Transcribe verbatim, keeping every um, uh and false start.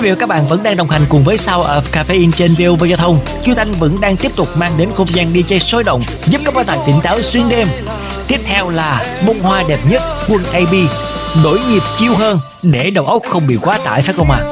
vị và các bạn vẫn đang đồng hành cùng với Sound of Caffeine trên vê o vê Giao thông. Chu Thanh vẫn đang tiếp tục mang đến không gian đi jay sôi động, giúp các bạn tỉnh táo xuyên đêm. Tiếp theo là bông hoa đẹp nhất, quân a bê. Đổi nhịp chill hơn để đầu óc không bị quá tải, phải không ạ? À?